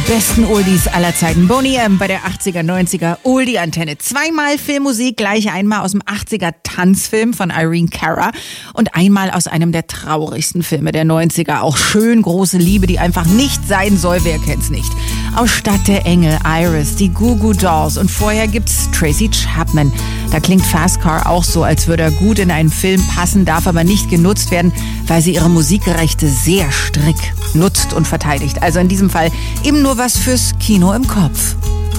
besten Oldies aller Zeiten. Boney M. bei der 80er, 90er Oldie-Antenne. Zweimal Filmmusik, gleich einmal aus dem 80er Tanzfilm von Irene Cara und einmal aus einem der traurigsten Filme der 90er. Auch schön große Liebe, die einfach nicht sein soll, wer kennt's nicht. Aus Stadt der Engel, Iris, die Goo Goo Dolls und vorher gibt's Tracy Chapman. Da klingt Fast Car auch so, als würde er gut in einen Film passen, darf aber nicht genutzt werden, weil sie ihre Musikrechte sehr strikt nutzt und verteidigt. Also in diesem Fall eben nur was fürs Kino im Kopf.